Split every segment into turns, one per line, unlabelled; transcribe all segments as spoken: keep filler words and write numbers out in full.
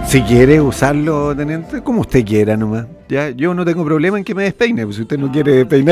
Si quiere usarlo, teniente, como usted quiera nomás. Ya, yo no tengo problema en que me despeine, pues si usted no quiere despeinar.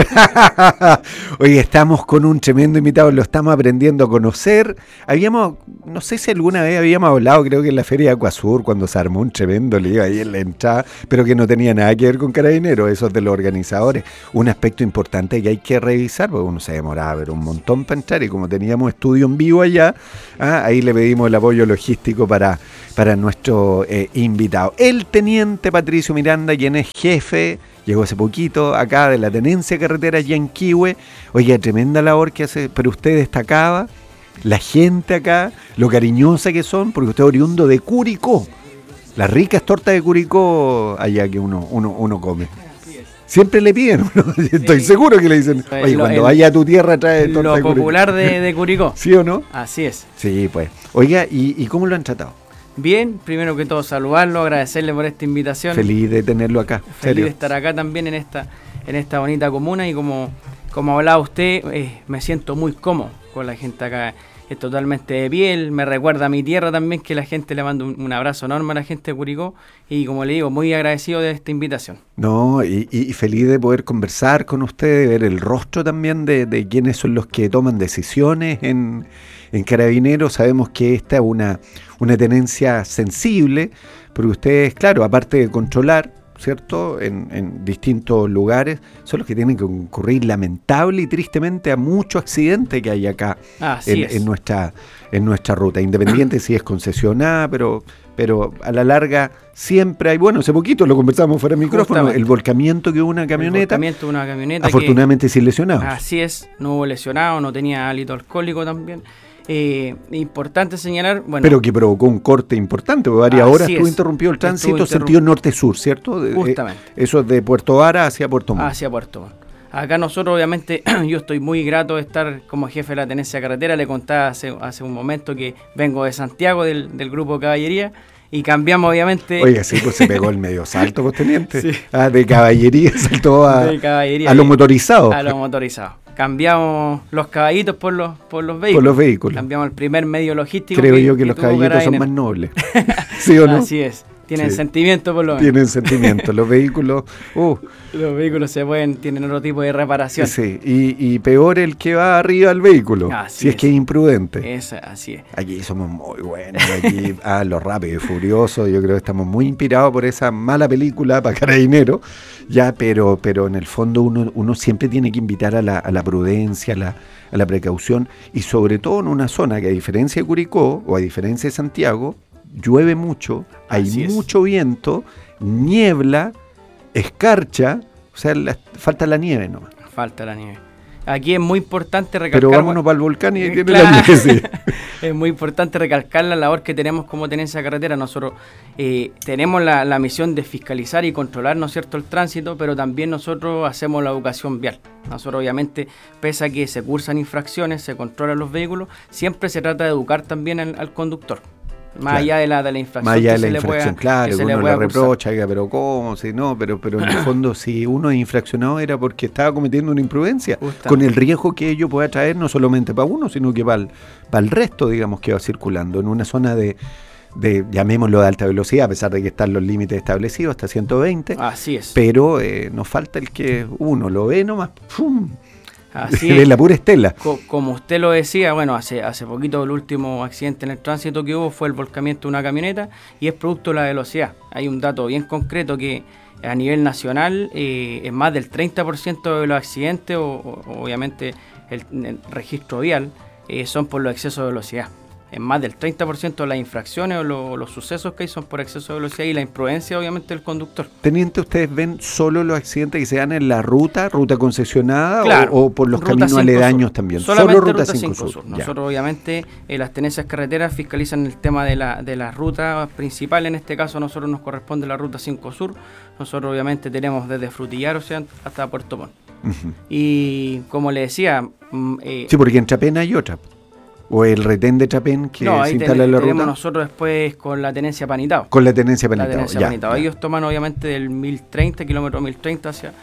Oye, estamos con un tremendo invitado, lo estamos aprendiendo a conocer. Habíamos, no sé si alguna vez habíamos hablado, creo que en la Feria de Acuasur, cuando se armó un tremendo lío ahí en la entrada, pero que no tenía nada que ver con Carabineros, eso es de los organizadores. Un aspecto importante que hay que revisar, porque uno se demoraba pero un montón para entrar, y como teníamos estudio en vivo allá, ah, ahí le pedimos el apoyo logístico para, para nuestro eh, invitado. El teniente Patricio Miranda, quien es jefe, llegó hace poquito acá de la Tenencia de Carreteras Yanquihue. Oye, tremenda labor que hace, pero usted destacaba la gente acá, lo cariñosa que son, porque usted es oriundo de Curicó, las ricas tortas de Curicó allá que uno, uno, uno come. Siempre le piden, ¿no? Estoy seguro que le dicen, oye, lo, cuando el, vaya a tu tierra trae torta de Curicó.
Lo popular de, de Curicó.
¿Sí o no?
Así es.
Sí, pues. Oiga, ¿y, y cómo lo han tratado?
Bien, primero que todo saludarlo, agradecerle por esta invitación.
Feliz de tenerlo acá.
Feliz
¿serio?
de estar acá también en esta, en esta bonita comuna, y como, como hablaba usted, eh, me siento muy cómodo con la gente acá. Es totalmente de piel, me recuerda a mi tierra también, que la gente le manda un, un abrazo enorme a la gente de Curicó, y como le digo, muy agradecido de esta invitación.
No, y, y feliz de poder conversar con usted, de ver el rostro también de, de quiénes son los que toman decisiones en, en Carabineros. Sabemos que esta es una, una tenencia sensible, porque ustedes, claro, aparte de controlar, ¿cierto?, en, en distintos lugares, son los que tienen que concurrir lamentable y tristemente a muchos accidentes que hay acá en, en nuestra en nuestra ruta, independiente si es concesionada, pero pero a la larga siempre hay, bueno, hace poquito lo conversamos fuera de micrófono, justamente, el volcamiento que hubo una camioneta, el
volcamiento de una camioneta
afortunadamente que, sin lesionados.
Así es, no hubo lesionados, no tenía hálito alcohólico también. Eh, importante señalar, bueno,
pero que provocó un corte importante, porque varias horas estuvo interrumpido el tránsito interrum- sentido norte-sur, ¿cierto?
Justamente.
Eh, eso es de Puerto Vara hacia Puerto Montt.
Hacia Puerto Montt. Acá nosotros, obviamente, yo estoy muy grato de estar como jefe de la Tenencia de Carretera. Le contaba hace, hace un momento que vengo de Santiago, del, del grupo Caballería, y cambiamos, obviamente.
Oye, sí, pues se pegó el medio salto, pues, teniente. Sí. Ah, de caballería saltó a,
de caballería,
a lo motorizado.
A lo motorizado. Cambiamos los caballitos por los por los vehículos.
Por los vehículos.
Cambiamos el primer medio logístico.
Creo que, yo que, que los caballitos son más nobles. ¿Sí o no?
Así es. Tienen sí. sentimiento por lo menos.
Tienen sentimiento. Los vehículos. Uh.
Los vehículos se pueden, tienen otro tipo de reparación.
Sí, y, y peor el que va arriba del vehículo. Así si es, es que es imprudente.
Es, así es.
Aquí somos muy buenos. Aquí, ah, los Rápidos y Furiosos. Yo creo que estamos muy inspirados por esa mala película para Carabineros. Ya, pero, pero en el fondo uno, uno siempre tiene que invitar a la, a la prudencia, a la, a la precaución. Y sobre todo en una zona que, a diferencia de Curicó o a diferencia de Santiago, llueve mucho, hay Así mucho es. viento, niebla, escarcha, o sea, la, falta la nieve nomás.
Falta la nieve. Aquí es muy importante recalcar...
Pero vámonos para el volcán y ahí tiene
claro.
la nieve, sí.
Es muy importante recalcar la labor que tenemos como Tenencia de Carretera. Nosotros eh, tenemos la, la misión de fiscalizar y controlar, ¿no es cierto?, el tránsito, pero también nosotros hacemos la educación vial. Nosotros, obviamente, pese a que se cursan infracciones, se controlan los vehículos, siempre se trata de educar también al, al conductor. Más claro. allá de la, de la infracción.
Más allá de la
que
infracción,
se le pueda,
claro,
que
que uno
le,
le reprocha, oiga, pero ¿cómo? Si no, pero, pero en el fondo, si uno es infraccionado era porque estaba cometiendo una imprudencia, Justamente. con el riesgo que ello pueda traer no solamente para uno, sino que para el, para el resto, digamos, que va circulando en una zona de, de, llamémoslo, de alta velocidad, a pesar de que están los límites establecidos hasta ciento veinte.
Así es.
Pero eh, nos falta el que uno lo ve nomás, ¡pum!
Así
de
es.
la pura estela.
Co- como usted lo decía, bueno, hace hace poquito el último accidente en el tránsito que hubo fue el volcamiento de una camioneta, y es producto de la velocidad. Hay un dato bien concreto que a nivel nacional eh, es más del treinta por ciento de los accidentes, o, o obviamente el, el registro vial, eh, son por los excesos de velocidad. Es más del treinta por ciento de las infracciones o lo, los sucesos que hay son por exceso de velocidad y la imprudencia, obviamente, del conductor.
Teniente, ¿ustedes ven solo los accidentes que se dan en la ruta, ruta concesionada,
claro,
o, o por los caminos aledaños sur. también?
Solamente
solo ruta cinco
sur.
sur.
Nosotros, obviamente, eh, las tenencias carreteras fiscalizan el tema de la de las rutas principales. En este caso, a nosotros nos corresponde la ruta cinco sur. Nosotros, obviamente, tenemos desde Frutillar, o sea, hasta Puerto Montt. Uh-huh. Y, como le decía...
Eh, sí, porque en Chapén hay otra. ¿O el retén de Chapén que
no,
se instala en la ruta?
No, tenemos nosotros después con la tenencia Panitao.
Con la tenencia Panitao,
la tenencia
ya,
Panitao.
ya.
Ellos toman, obviamente, del mil treinta, kilómetro mil treinta hacia,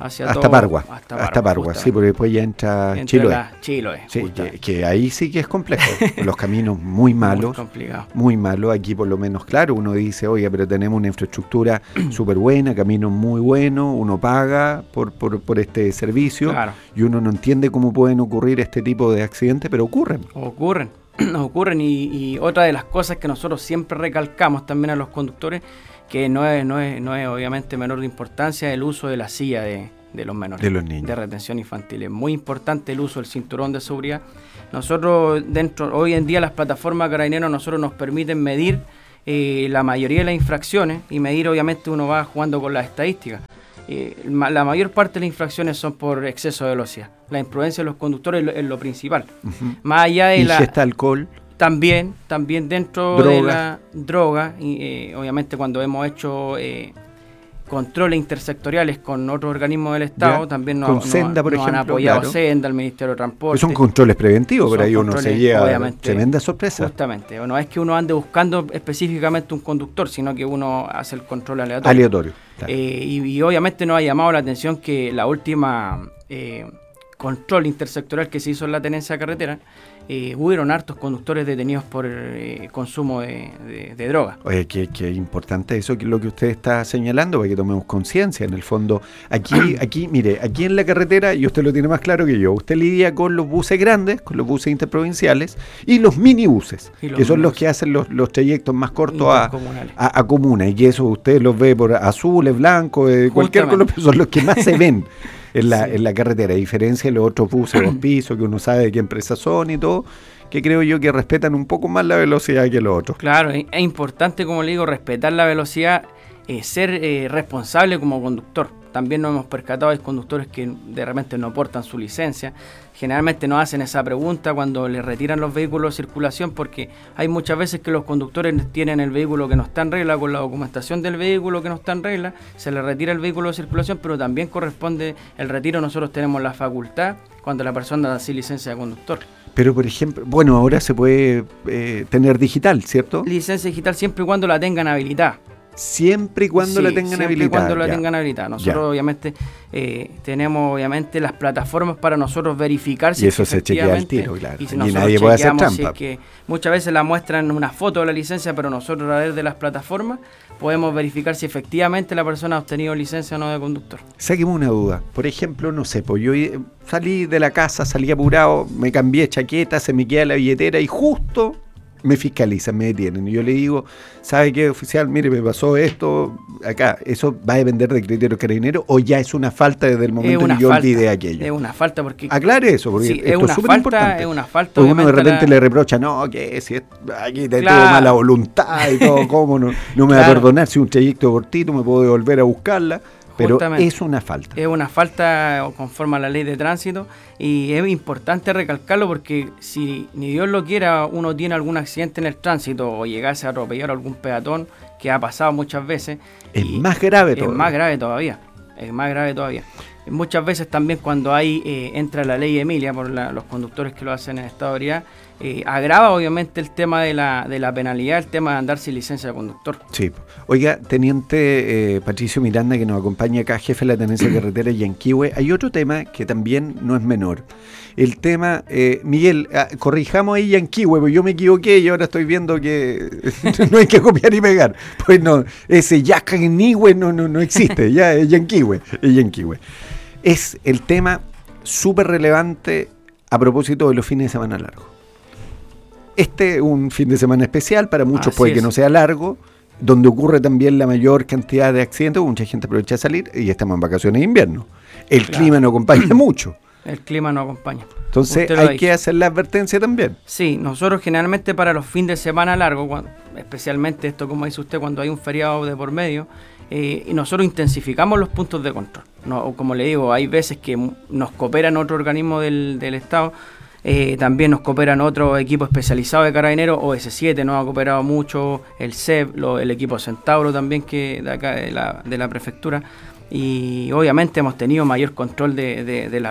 hacia
hasta
todo,
Pargua,
hasta
hasta
Pargua,
Pargua, sí, porque después ya entra
Entre
Chiloé.
la- Chiloé,
Sí, que,
justamente.
que ahí sí que es complejo. Los caminos muy malos.
Muy complicado.
Muy malos. Aquí por lo menos, claro, uno dice, oye, pero tenemos una infraestructura súper buena, caminos muy buenos, uno paga por, por, por este servicio
Claro.
y uno no entiende cómo pueden ocurrir este tipo de accidentes, pero ocurren.
Ocurren, ocurren y, y otra de las cosas que nosotros siempre recalcamos también a los conductores, que no es, no es, no es obviamente menor de importancia, el uso de la silla de, de los menores,
De los niños.
de retención infantil. Es muy importante el uso del cinturón de seguridad. Nosotros dentro, hoy en día las plataformas Carabineros nosotros nos permiten medir eh, la mayoría de las infracciones y medir, obviamente uno va jugando con las estadísticas. Eh, ma- la mayor parte de las infracciones son por exceso de velocidad. La imprudencia de los conductores es lo, es lo principal.
Ujú.
Más allá de la...
Ingesta de alcohol.
También, también dentro de
Drogas.
la droga, y, eh, obviamente cuando hemos hecho eh, controles intersectoriales con otros organismos del Estado,
Ya.
también nos,
Con
nos-
Senda, por
nos han
ejemplo,
apoyado
claro.
Senda, el Ministerio de Transporte.
Pues son controles preventivos, pero
Son
ahí uno se
controles,
lleva
obviamente,
tremenda sorpresa.
Justamente, no es que uno ande buscando específicamente un conductor, sino que uno hace el control aleatorio.
Aleatorio. Claro.
Eh, y, y obviamente nos ha llamado la atención que la última eh, control intersectorial que se hizo en la tenencia de carretera, eh, hubieron hartos conductores detenidos por eh, consumo de, de, de droga.
Oye, qué, qué importante eso, que es lo que usted está señalando, para que tomemos conciencia. En el fondo, aquí, aquí, mire, aquí en la carretera, y usted lo tiene más claro que yo, usted lidia con los buses grandes, con los buses interprovinciales, y los minibuses,
Y los
que son los
minibuses.
que hacen los, los trayectos más cortos a,
Intercomunales.
a, a comunas, y que eso usted los ve por azules, blancos, eh, cualquier color,
Justamente.
pero son los que más se ven en la,
Sí.
en la carretera, a diferencia de los otros buses dos pisos, que uno sabe de qué empresas son y todo, que creo yo que respetan un poco más la velocidad que los otros.
Claro, es, es importante, como le digo, respetar la velocidad, eh, ser eh, responsable como conductor. También nos hemos percatado de conductores que de repente no portan su licencia. Generalmente nos hacen esa pregunta cuando les retiran los vehículos de circulación, porque hay muchas veces que los conductores tienen el vehículo que no está en regla, con la documentación del vehículo que no está en regla, se les retira el vehículo de circulación, pero también corresponde el retiro. Nosotros tenemos la facultad cuando la persona da sin licencia de conductor.
Pero, por ejemplo, bueno, ahora se puede eh, tener digital, ¿cierto?
Licencia digital siempre y cuando la tengan habilitada.
Siempre y cuando
Sí,
la tengan
siempre y
habilitada.
cuando la
ya.
tengan habilitada. Nosotros
Ya.
obviamente eh, tenemos obviamente las plataformas para nosotros verificar si
Y eso
es que
se chequea al
efectivamente-
tiro, claro.
Y, si
Y
nosotros
nadie puede hacer
chequeamos si
trampa.
es que muchas veces la muestran una foto de la licencia, pero nosotros a través de las plataformas podemos verificar si efectivamente la persona ha obtenido licencia o no de conductor.
Sáqueme una duda. Por ejemplo, no sé, pues yo eh, salí de la casa, salí apurado, me cambié de chaqueta, se me queda la billetera y justo me fiscalizan, me detienen. Y yo le digo, ¿sabe qué, oficial? Mire, me pasó esto acá. ¿Eso va a depender de criterios carabineros o ya es una falta desde el momento
una
que yo
falta,
olvidé aquello?
Es una falta porque
Aclare eso, porque
sí,
esto
es una
súper
falta,
importante.
es una falta.
Porque uno de
obviamente,
repente
la-
le reprocha, no, que si es- aquí te
Claro.
tuvo mala voluntad y todo, ¿cómo no, no me va a
Claro.
perdonar si un trayecto cortito me puedo devolver a buscarla? Pero
Justamente.
es una falta.
Es una falta conforme a la ley de tránsito y es importante recalcarlo porque si ni Dios lo quiera uno tiene algún accidente en el tránsito o llegase a atropellar a algún peatón, que ha pasado muchas veces.
Es
y
más grave
Es
todavía.
más grave todavía. Es más grave todavía. Muchas veces también cuando hay eh, entra la ley Emilia por la- los conductores que lo hacen en estado de ebriedad, eh, agrava obviamente el tema de la, de la penalidad, el tema de andar sin licencia de conductor.
Sí. Oiga, teniente eh, Patricio Miranda, que nos acompaña acá, jefe de la tenencia de carretera Yanquihue, hay otro tema que también no es menor. El tema, eh, Miguel, ah, corrijamos ahí Yanquihue, porque yo me equivoqué y ahora estoy viendo que no hay que copiar y pegar. Pues no, ese Yanquihue no, no, no existe, ya es Yanquihue, es Yanquihue. Es el tema súper relevante a propósito de los fines de semana largos. Este es un fin de semana especial, para muchos
Así
puede que
es.
no sea largo, donde ocurre también la mayor cantidad de accidentes, porque mucha gente aprovecha de salir y estamos en vacaciones de invierno. El
Claro.
clima no acompaña mucho,
El clima no acompaña.
entonces
Usted lo ha
hay que
dicho.
hacer la advertencia también.
Sí, nosotros generalmente para los fines de semana largos, cuando- especialmente esto como dice usted, cuando hay un feriado de por medio, eh, y nosotros intensificamos los puntos de control. No, o como le digo, hay veces que m- nos cooperan otros organismos del, del Estado, eh, también nos cooperan otros equipos especializados de carabineros, O S siete nos ha cooperado mucho, el C E P, lo- el equipo Centauro también que de acá de la, de la prefectura, y obviamente hemos tenido mayor control de, de- de la ruta.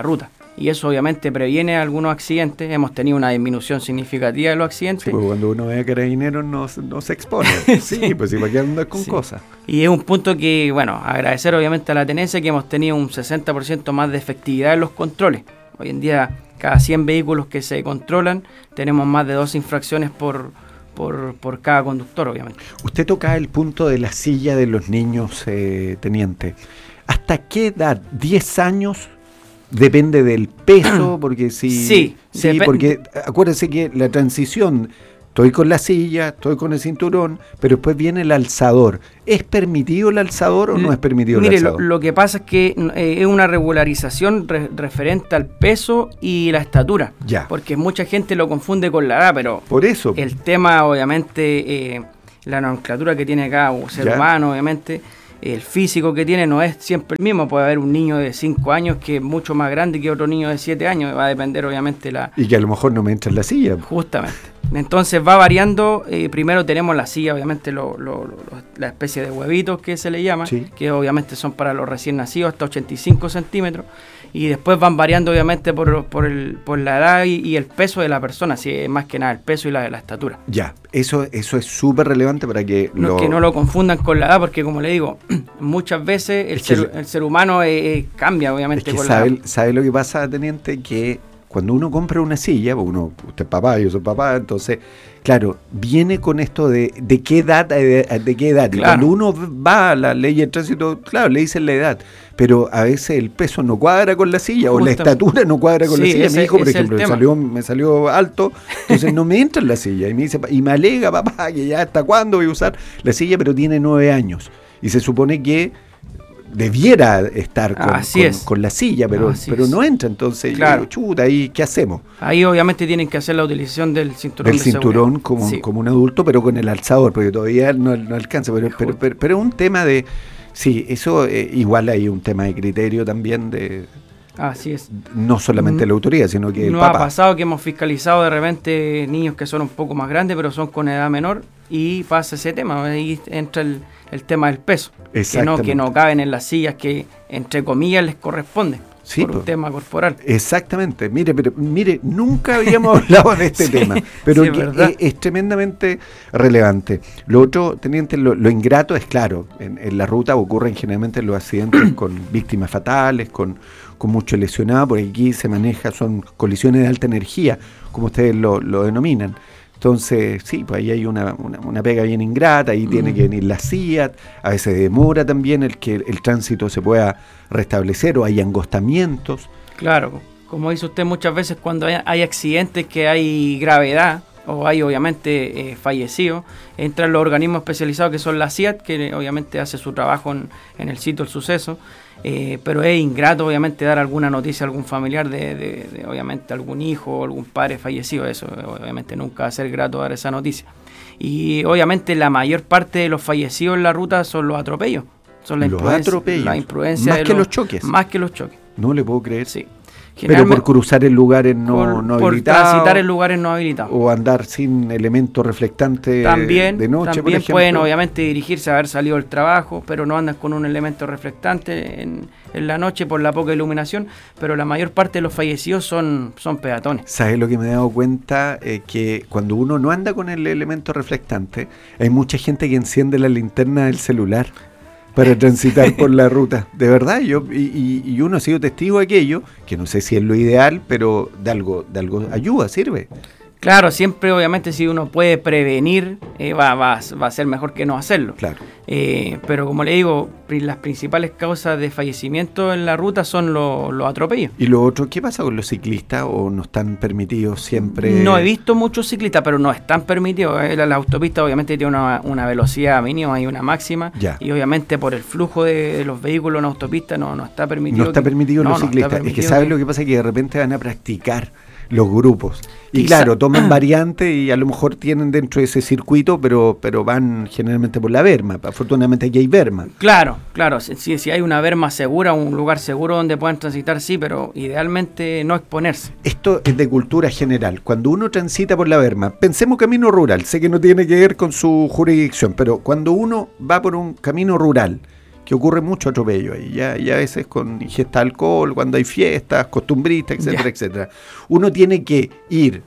y eso obviamente previene algunos accidentes. Hemos tenido una disminución significativa de los accidentes.
Sí, pues cuando uno ve a carabineros no, no se expone. Sí, pues si para qué andar con sí. cosas.
Y es un punto que, bueno, agradecer obviamente a la tenencia que hemos tenido un sesenta por ciento más de efectividad en los controles. Hoy en día, cada cien vehículos que se controlan, tenemos más de dos infracciones por, por, por cada conductor, obviamente.
Usted toca el punto de la silla de los niños, eh, teniente. ¿Hasta qué edad? ¿diez años? Depende del peso, porque si,
sí,
sí dep- porque acuérdense que la transición, estoy con la silla, estoy con el cinturón, pero después viene el alzador. ¿Es permitido el alzador o no es permitido
Mire,
el alzador?
Lo, lo que pasa es que eh, es una regularización re- referente al peso y la estatura.
Ya.
Porque mucha gente lo confunde con la edad, pero
por eso
el tema, obviamente, eh, la nomenclatura que tiene cada ser ya. humano, obviamente, el físico que tiene no es siempre el mismo. Puede haber un niño de cinco años que es mucho más grande que otro niño de siete años. Va a depender, obviamente, la...
Y que a lo mejor no me entra en la silla.
Justamente. Entonces va variando. Eh, primero tenemos la silla, obviamente, lo, lo, lo, la especie de huevitos que se le llama, sí. que obviamente son para los recién nacidos, hasta ochenta y cinco centímetros. Y después van variando, obviamente, por, por, el, por la edad y, y el peso de la persona, así es más que nada el peso y la, la estatura.
Ya, eso, eso es súper relevante para que
no,
lo...
que no lo confundan con la edad, porque como le digo, muchas veces el, ser, le... el ser humano eh, cambia, obviamente,
es que
con
sabe,
la edad.
¿Sabe lo que pasa, teniente? Que cuando uno compra una silla, uno, usted es papá, yo soy papá, entonces, claro, viene con esto de, de qué edad, de, de qué edad. Claro. Y cuando uno va a la ley de tránsito, claro, le dicen la edad, pero a veces el peso no cuadra con la silla, Justo. o la estatura no cuadra con sí, la silla. Ese, Mi hijo, por ejemplo, me salió, me salió alto, entonces no me entra en la silla. Y me dice, y me alega, papá, que ya hasta cuándo voy a usar la silla, pero tiene nueve años. Y se supone que debiera estar con, con, con la silla, pero, pero no entra, entonces
claro.
yo, chuta, ¿y qué hacemos?
Ahí obviamente tienen que hacer la utilización del cinturón
del
de
cinturón como, sí. como un adulto, pero con el alzador, porque todavía no, no alcanza, pero, pero, pero, pero un tema de, sí, eso eh, igual hay un tema de criterio también de...
Así es.
No solamente la autoridad, sino que el
Nos
papá.
ha pasado que hemos fiscalizado de repente niños que son un poco más grandes, pero son con edad menor, y pasa ese tema, ahí entra el, el tema del peso, que no, que no caben en las sillas que, entre comillas, les corresponde. Sí, por un pues, tema corporal.
Exactamente. Mire, pero mire, nunca habíamos hablado de este sí, tema, pero sí, es, es tremendamente relevante. Lo otro, teniente, lo, lo ingrato es claro, en, en la ruta ocurren generalmente los accidentes con víctimas fatales, con, con mucho lesionado, porque aquí se maneja, son colisiones de alta energía, como ustedes lo, lo denominan. Entonces, sí, pues ahí hay una, una, una pega bien ingrata, ahí mm. tiene que venir la C I A T, a veces demora también el que el tránsito se pueda restablecer o hay angostamientos.
Claro, como dice usted muchas veces cuando hay, hay accidentes que hay gravedad o hay obviamente eh, fallecidos, entran los organismos especializados que son la C I A T, que obviamente hace su trabajo en, en el sitio del suceso. Eh, pero es ingrato obviamente dar alguna noticia a algún familiar de, de, de obviamente algún hijo o algún padre fallecido. Eso obviamente nunca va a ser grato dar esa noticia. Y obviamente la mayor parte de los fallecidos en la ruta son los atropellos. Son la
los atropellos.
La imprudencia
más
de
que
los,
los choques.
Más que los choques.
No le puedo creer.
Sí.
Pero por cruzar en lugares no,
por,
no
por
habilitados.
Por transitar en lugares no habilitados.
O andar sin elementos reflectantes
también,
de noche,
también
por ejemplo.
Pueden obviamente dirigirse a haber salido del trabajo, pero no andan con un elemento reflectante en, en la noche por la poca iluminación. Pero la mayor parte de los fallecidos son, son peatones.
¿Sabes lo que me he dado cuenta? Eh, que cuando uno no anda con el elemento reflectante, hay mucha gente que enciende la linterna del celular para transitar por la ruta, de verdad, yo y, y uno ha sido testigo de aquello, que no sé si es lo ideal, pero de algo, de algo ayuda, sirve.
Claro, siempre obviamente si uno puede prevenir, eh, va, va, va a ser mejor que no hacerlo.
Claro.
Eh, pero como le digo, las principales causas de fallecimiento en la ruta son los, los atropellos.
¿Y lo otro, qué pasa con los ciclistas o no están permitidos siempre?
No he visto muchos ciclistas, pero no están permitidos. Eh, la, la autopista obviamente tiene una, una velocidad mínima y una máxima. Ya. Y obviamente por el flujo de, de los vehículos en autopista no, no está permitido.
No está permitido
que,
los
no,
ciclistas.
No permitido
es que ¿sabes
que...
lo que pasa? Que de repente van a practicar los grupos. Y
Quizá,
claro, toman variantes y a lo mejor tienen dentro de ese circuito, pero pero van generalmente por la berma. Afortunadamente aquí hay berma.
Claro, claro. Si, si hay una berma segura, un lugar seguro donde puedan transitar, sí, pero idealmente no exponerse.
Esto es de cultura general. Cuando uno transita por la berma, pensemos camino rural, sé que no tiene que ver con su jurisdicción, pero cuando uno va por un camino rural, que ocurre mucho atropello ahí, ya, y a veces con ingesta de alcohol, cuando hay fiestas, costumbristas, etcétera, ya. etcétera. Uno tiene que ir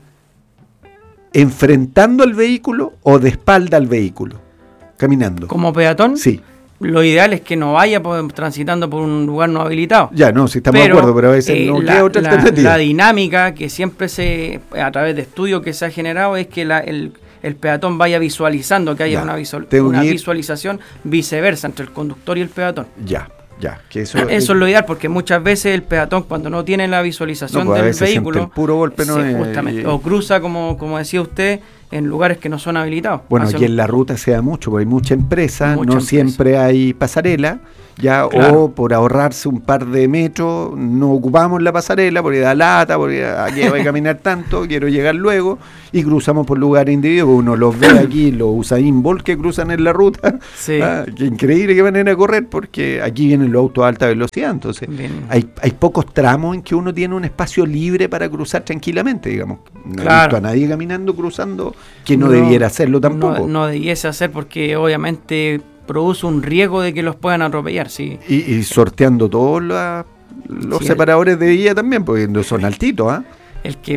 enfrentando al vehículo o de espalda al vehículo, caminando.
¿Como peatón?
Sí.
Lo ideal es que no vaya por, transitando por un lugar no habilitado.
Ya, no, si estamos
pero,
de acuerdo, pero a veces
eh,
no
la,
queda otra
la,
alternativa.
La dinámica que siempre se, a través de estudios que se ha generado, es que la, el, el peatón vaya visualizando, que haya ya, una, visual, una visualización viceversa entre el conductor y el peatón.
Ya. Ya, que eso,
eso es, es lo ideal, porque muchas veces el peatón, cuando no tiene la visualización no, pues del vehículo,
el puro golpe no
se,
es,
justamente, y, o cruza, como, como decía usted, en lugares que no son habilitados.
Bueno, aquí en la ruta se da mucho, porque hay mucha empresa, mucha no empresa. Siempre hay pasarela, ya, claro. O por ahorrarse un par de metros, no ocupamos la pasarela, porque da lata, porque aquí voy a caminar tanto, quiero llegar luego, y cruzamos por lugares individuos. Uno los ve aquí, los Usain Bolt que cruzan en la ruta. Sí. Ah, qué increíble que manera de correr, porque aquí vienen los autos a alta velocidad, entonces hay, hay pocos tramos en que uno tiene un espacio libre para cruzar tranquilamente, digamos. No claro. he visto a nadie caminando, cruzando, que no, no debiera hacerlo tampoco.
No, no debiese hacer, porque obviamente produce un riesgo de que los puedan atropellar, sí.
Y, y sorteando todos la, los sí, separadores el, de vía también, porque no son altitos, ¿ah? ¿eh?
El que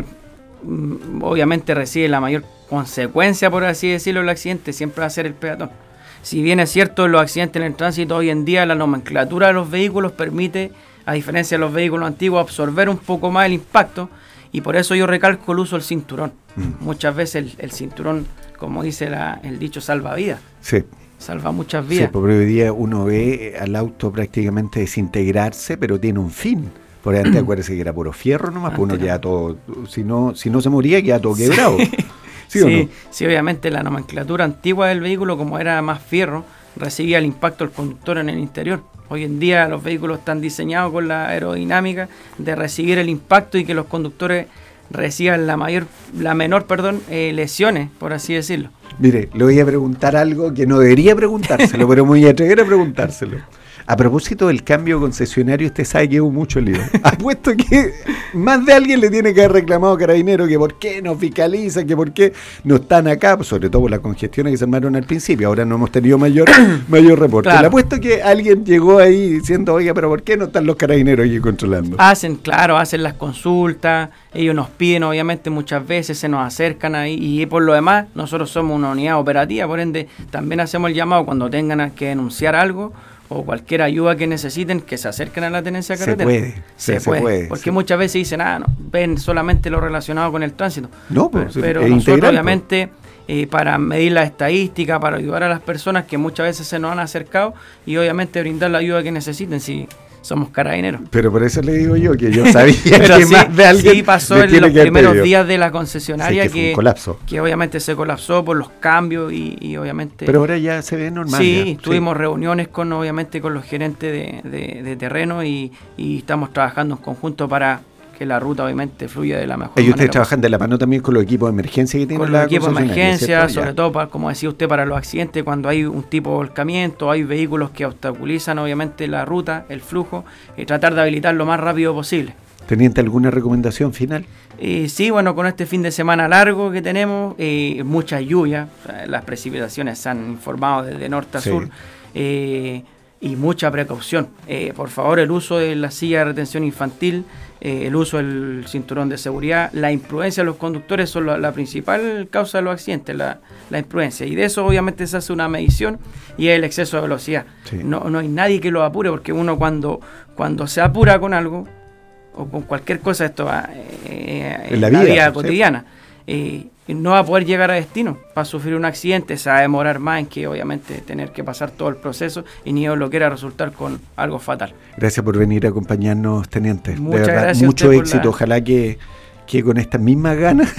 mm, obviamente recibe la mayor consecuencia, por así decirlo, del accidente siempre va a ser el peatón. Si bien es cierto, los accidentes en el tránsito hoy en día, la nomenclatura de los vehículos permite, a diferencia de los vehículos antiguos, absorber un poco más el impacto, y por eso yo recalco el uso del cinturón. Mm. Muchas veces el, el cinturón, como dice la, el dicho, salva vidas.
Sí.
Salva muchas vidas.
Sí, porque hoy día uno ve al auto prácticamente desintegrarse, pero tiene un fin. Por antes acuérdese que era puro fierro nomás, pues uno queda todo, si no, si no se moría queda todo quebrado.
Sí.
¿Sí, o
sí,
no?
Sí, obviamente la nomenclatura antigua del vehículo, como era más fierro, recibía el impacto del conductor en el interior. Hoy en día los vehículos están diseñados con la aerodinámica de recibir el impacto y que los conductores reciban la mayor, la menor, perdón, eh, lesiones, por así decirlo.
Mire, le voy a preguntar algo que no debería preguntárselo, pero me voy a atrever a preguntárselo. A propósito del cambio concesionario, usted sabe que hubo mucho lío. Apuesto que más de alguien le tiene que haber reclamado a Carabineros que por qué no fiscalizan, que por qué no están acá, sobre todo por las congestiones que se armaron al principio. Ahora no hemos tenido mayor, mayor reporte. Claro. Le apuesto que alguien llegó ahí diciendo, oiga, pero ¿por qué no están los Carabineros aquí controlando?
Hacen, claro, hacen las consultas, ellos nos piden, obviamente, muchas veces se nos acercan ahí, y por lo demás, nosotros somos una unidad operativa, por ende, también hacemos el llamado cuando tengan que denunciar algo, o cualquier ayuda que necesiten, que se acerquen a la tenencia de carretera.
Se puede,
se,
se,
puede,
se puede.
Porque
sí.
muchas veces dicen, ah, no, ven solamente lo relacionado con el tránsito.
No, pues,
pero, pero nosotros integral, obviamente, eh, para medir la estadística, para ayudar a las personas que muchas veces se nos han acercado, y obviamente brindar la ayuda que necesiten, si somos Carabineros.
Pero por eso le digo yo que yo sabía
pero
que
sí,
más de alguien
sí pasó en los primeros pedido. días de la concesionaria, sí, que, que, colapso. que obviamente se colapsó por los cambios y, y obviamente...
Pero ahora ya se ve normal.
Sí,
ya.
tuvimos
sí.
reuniones con obviamente con los gerentes de, de, de terreno y, y estamos trabajando en conjunto para que la ruta obviamente fluya de la mejor
manera. ¿Y ustedes
manera
trabajan de la mano también con los equipos de emergencia que tienen
con
la
los equipos de emergencia,
¿cierto?
sobre
Ya.
todo, para, como decía usted, para los accidentes, cuando hay un tipo de volcamiento, hay vehículos que obstaculizan obviamente la ruta, el flujo, y tratar de habilitar lo más rápido posible.
¿Teniente alguna recomendación final?
Eh, sí, bueno, con este fin de semana largo que tenemos, eh, mucha lluvia, las precipitaciones se han informado desde norte a sí. sur, eh, y mucha precaución. Eh, por favor, el uso de la silla de retención infantil, eh, el uso del cinturón de seguridad, la imprudencia de los conductores son la, la principal causa de los accidentes, la, la imprudencia. Y de eso obviamente se hace una medición y es el exceso de velocidad. Sí. No, no hay nadie que lo apure, porque uno cuando, cuando se apura con algo, o con cualquier cosa, esto va eh, en la, la vida, vida cotidiana, eh, no va a poder llegar a destino, va a sufrir un accidente, se va a demorar más en que obviamente tener que pasar todo el proceso y ni Dios lo quiera resultar con algo fatal.
Gracias por venir a acompañarnos, teniente.
Muchas
de verdad,
gracias.
Mucho éxito, la... ojalá que, que con estas mismas ganas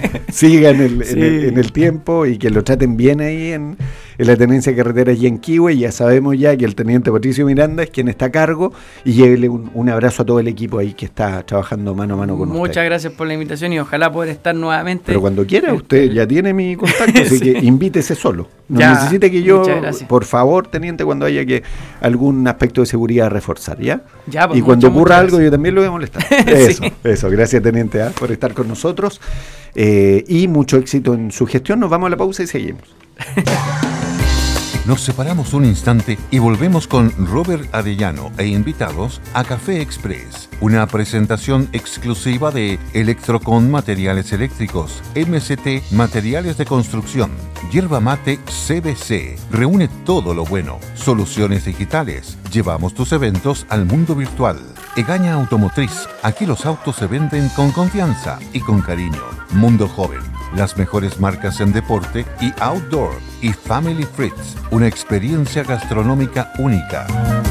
sigan el, sí. en, el, en el tiempo y que lo traten bien ahí en, en la tenencia de carreteras Yanquihue. Ya sabemos ya que el teniente Patricio Miranda es quien está a cargo, y llévele un, un abrazo a todo el equipo ahí que está trabajando mano a mano con usted.
Muchas gracias por la invitación y ojalá poder estar nuevamente.
Pero cuando quiera, usted ya tiene mi contacto, así sí. que invítese solo. No
ya,
necesite que yo, por favor, teniente, cuando haya que algún aspecto de seguridad reforzar, ¿ya?
ya pues,
y cuando
mucho,
ocurra algo, yo también lo voy a molestar. Eso,
sí.
eso. Gracias, teniente, ¿eh? por estar con nosotros. Eh, y mucho éxito en su gestión. Nos vamos a la pausa y seguimos.
Nos separamos un instante y volvemos con Robert Arellano e invitados a Café Express, una presentación exclusiva de Electrocon Materiales Eléctricos, M C T Materiales de Construcción, Yerba Mate C B C. Reúne todo lo bueno. Soluciones digitales. Llevamos tus eventos al mundo virtual. Egaña Automotriz. Aquí los autos se venden con confianza y con cariño. Mundo Joven. Las mejores marcas en deporte y outdoor. Y Family Fritz. Una experiencia gastronómica única.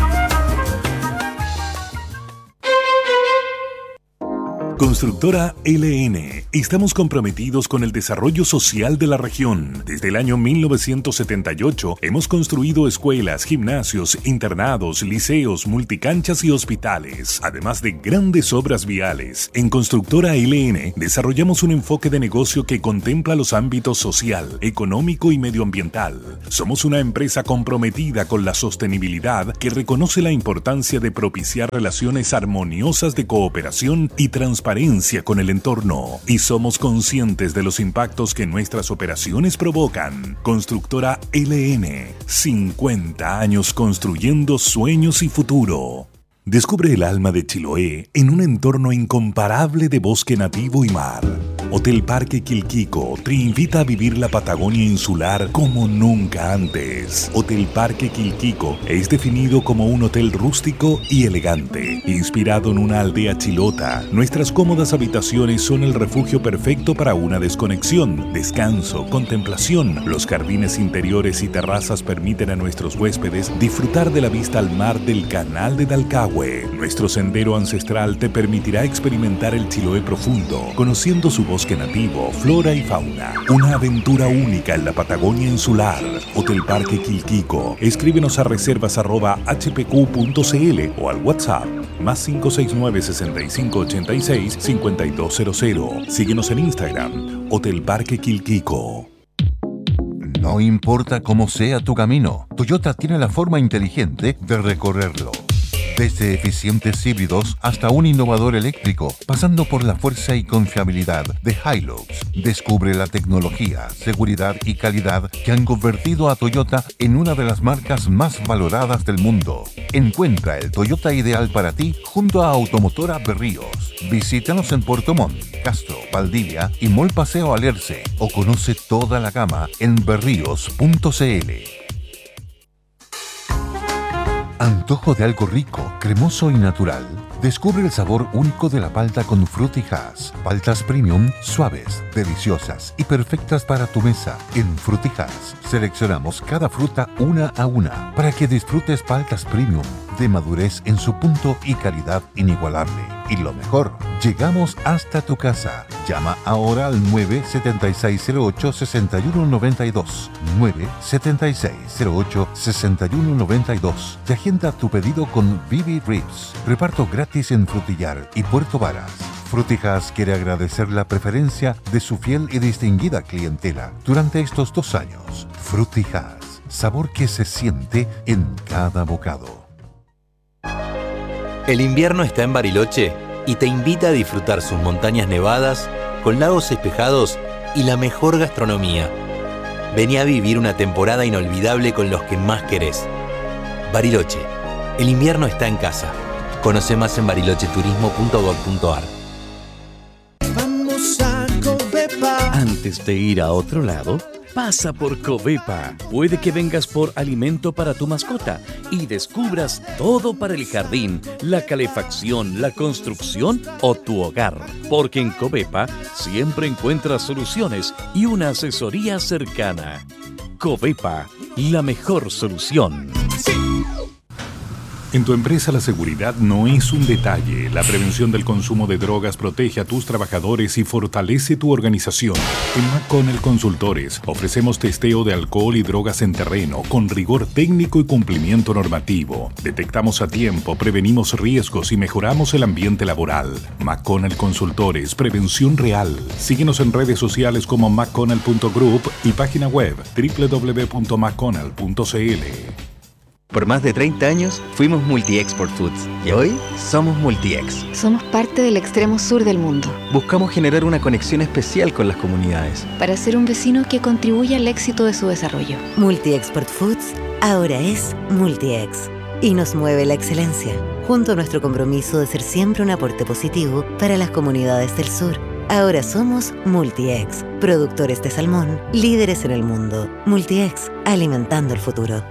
Constructora L N. Estamos comprometidos con el desarrollo social de la región. Desde el año mil novecientos setenta y ocho hemos construido escuelas, gimnasios, internados, liceos, multicanchas y hospitales, además de grandes obras viales. En Constructora L N desarrollamos un enfoque de negocio que contempla los ámbitos social, económico y medioambiental. Somos una empresa comprometida con la sostenibilidad que reconoce la importancia de propiciar relaciones armoniosas de cooperación y transparencia con el entorno, y somos conscientes de los impactos que nuestras operaciones provocan. Constructora L N, cincuenta años construyendo sueños y futuro. Descubre el alma de Chiloé en un entorno incomparable de bosque nativo y mar. Hotel Parque Quilquico te invita a vivir la Patagonia insular como nunca antes. Hotel Parque Quilquico es definido como un hotel rústico y elegante, inspirado en una aldea chilota. Nuestras cómodas habitaciones son el refugio perfecto para una desconexión, descanso, contemplación. Los jardines interiores y terrazas permiten a nuestros huéspedes disfrutar de la vista al mar del Canal de Dalcahue. Nuestro sendero ancestral te permitirá experimentar el Chiloé profundo, conociendo su bosque nativo, flora y fauna. Una aventura única en la Patagonia insular. Hotel Parque Quilquico. Escríbenos a reservas arroba h p q punto c l o al WhatsApp más cinco seis nueve, sesenta y cinco ochenta y seis, cincuenta y dos cero cero. Síguenos en Instagram, Hotel Parque Quilquico.
No importa cómo sea tu camino, Toyota tiene la forma inteligente de recorrerlo. Desde eficientes híbridos hasta un innovador eléctrico, pasando por la fuerza y confiabilidad de Hilux. Descubre la tecnología, seguridad y calidad que han convertido a Toyota en una de las marcas más valoradas del mundo. Encuentra el Toyota ideal para ti junto a Automotora Berríos. Visítanos en Puerto Montt, Castro, Valdivia y Mall Paseo Alerce, o conoce toda la gama en berríos punto c l. ¿Antojo de algo rico, cremoso y natural? Descubre el sabor único de la palta con Frutijas. Paltas premium, suaves, deliciosas y perfectas para tu mesa. En Frutijas seleccionamos cada fruta una a una para que disfrutes paltas premium de madurez en su punto y calidad inigualable. Y lo mejor, llegamos hasta tu casa. Llama ahora al nueve siete seis cero ocho, seis uno nueve dos, nueve siete seis cero ocho, seis uno nueve dos y agenda tu pedido con Vivi Ribs. Reparto gratis en Frutillar y Puerto Varas. Frutijas quiere agradecer la preferencia de su fiel y distinguida clientela durante estos dos años. Frutijas, sabor que se siente en cada bocado.
El invierno está en Bariloche y te invita a disfrutar sus montañas nevadas, con lagos espejados y la mejor gastronomía. Vení a vivir una temporada inolvidable con los que más querés. Bariloche, el invierno está en casa. Conoce más en bariloche turismo punto gob punto a r.
Vamos a Covepa.
Antes de ir a otro lado, pasa por Covepa. Puede que vengas por alimento para tu mascota y descubras todo para el jardín, la calefacción, la construcción o tu hogar. Porque en Covepa siempre encuentras soluciones y una asesoría cercana. Covepa, la mejor solución.
Sí.
En tu empresa la seguridad no es un detalle. La prevención del consumo de drogas protege a tus trabajadores y fortalece tu organización. En McConnell Consultores ofrecemos testeo de alcohol y drogas en terreno con rigor técnico y cumplimiento normativo. Detectamos a tiempo, prevenimos riesgos y mejoramos el ambiente laboral. McConnell Consultores, prevención real. Síguenos en redes sociales como mcconnell punto group y página web doble u doble u doble u punto mcconnell punto c l.
Por más de treinta años fuimos Multi-Export Foods y hoy somos Multi-Ex.
Somos parte del extremo sur del mundo.
Buscamos generar una conexión especial con las comunidades.
Para ser un vecino que contribuya al éxito de su desarrollo.
Multi-Export Foods ahora es Multi-Ex y nos mueve la excelencia, junto a nuestro compromiso de ser siempre un aporte positivo para las comunidades del sur. Ahora somos Multi-Ex, productores de salmón, líderes en el mundo. Multi-Ex, alimentando el futuro.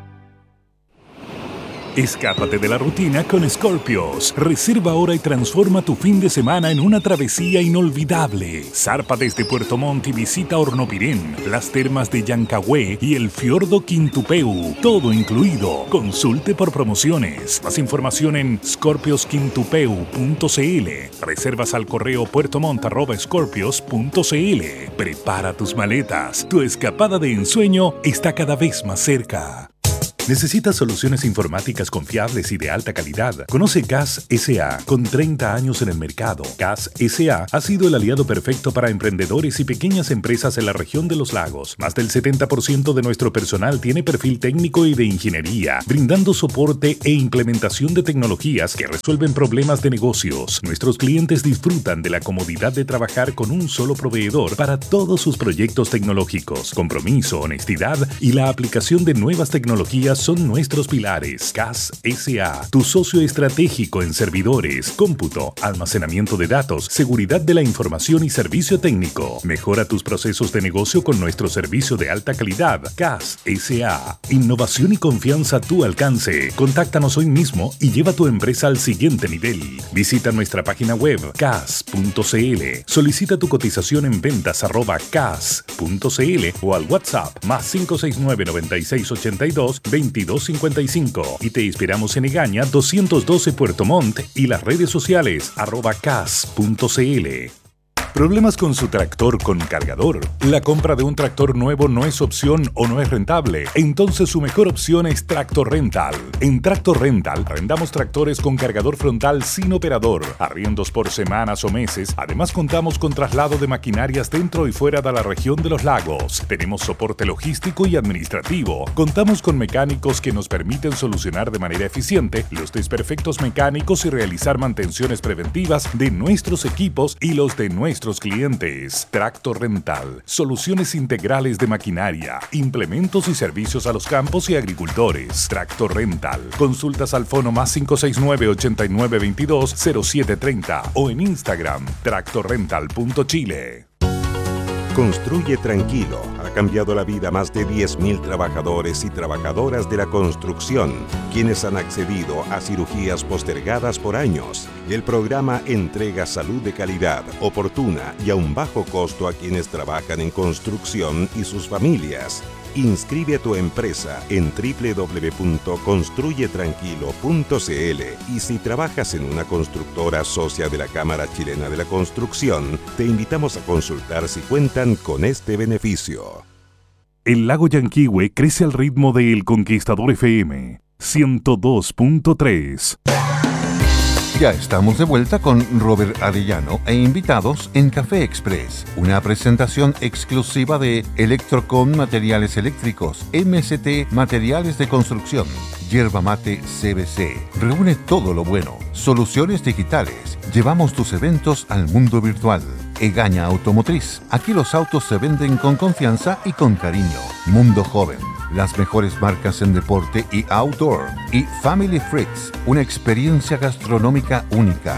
Escápate de la rutina con Scorpios. Reserva ahora y transforma tu fin de semana en una travesía inolvidable. Zarpa desde Puerto Montt y visita Hornopirén, las termas de Llancagüe y el fiordo Quintupeu. Todo incluido. Consulte por promociones. Más información en scorpios quintupeu punto c l. Reservas al correo puertomont arroba scorpios punto c l. Prepara tus maletas. Tu escapada de ensueño está cada vez más cerca. ¿Necesitas soluciones informáticas confiables y de alta calidad? Conoce C A S S A con treinta años en el mercado. C A S S A ha sido el aliado perfecto para emprendedores y pequeñas empresas en la región de los lagos. Más del setenta por ciento de nuestro personal tiene perfil técnico y de ingeniería, brindando soporte e implementación de tecnologías que resuelven problemas de negocios. Nuestros clientes disfrutan de la comodidad de trabajar con un solo proveedor para todos sus proyectos tecnológicos. Compromiso, honestidad y la aplicación de nuevas tecnologías son nuestros pilares. C A S S A, tu socio estratégico en servidores, cómputo, almacenamiento de datos, seguridad de la información y servicio técnico. Mejora tus procesos de negocio con nuestro servicio de alta calidad. C A S S A, innovación y confianza a tu alcance. Contáctanos hoy mismo y lleva tu empresa al siguiente nivel. Visita nuestra página web c a s punto c l. Solicita tu cotización en ventas arroba c a s punto c l o al WhatsApp más cinco seis nueve, nueve seis ocho dos, veintidós cincuenta y cinco y te esperamos en Egaña doscientos doce Puerto Montt y las redes sociales arroba c a s punto c l. ¿Problemas con su tractor con cargador? ¿La compra de un tractor nuevo no es opción o no es rentable? Entonces su mejor opción es Tractor Rental. En Tractor Rental arrendamos tractores con cargador frontal sin operador, arriendos por semanas o meses. Además contamos con traslado de maquinarias dentro y fuera de la región de los lagos. Tenemos soporte logístico y administrativo. Contamos con mecánicos que nos permiten solucionar de manera eficiente los desperfectos mecánicos y realizar mantenciones preventivas de nuestros equipos y los de nuestros clientes. Tractor Rental, soluciones integrales de maquinaria, implementos y servicios a los campos y agricultores. Tractor Rental, consultas al fono más cinco seis nueve, ocho nueve dos dos, cero siete tres cero o en Instagram tractor rental punto chile.
Construye Tranquilo ha cambiado la vida a más de diez mil trabajadores y trabajadoras de la construcción, quienes han accedido a cirugías postergadas por años. El programa entrega salud de calidad, oportuna y a un bajo costo a quienes trabajan en construcción y sus familias. Inscribe a tu empresa en doble u doble u doble u punto construye tranquilo punto c l y si trabajas en una constructora socia de la Cámara Chilena de la Construcción, te invitamos a consultar si cuentan con este beneficio.
El lago Yanquihue crece al ritmo de El Conquistador F M ciento dos punto tres.
Ya estamos de vuelta con Robert Arellano e invitados en Café Express, una presentación exclusiva de Electrocon Materiales Eléctricos, M S T Materiales de Construcción, Yerba Mate C B C. Reúne todo lo bueno. Soluciones digitales. Llevamos tus eventos al mundo virtual. Egaña Automotriz. Aquí los autos se venden con confianza y con cariño. Mundo Joven. Las mejores marcas en deporte y outdoor. Y Family Fritz, una experiencia gastronómica única.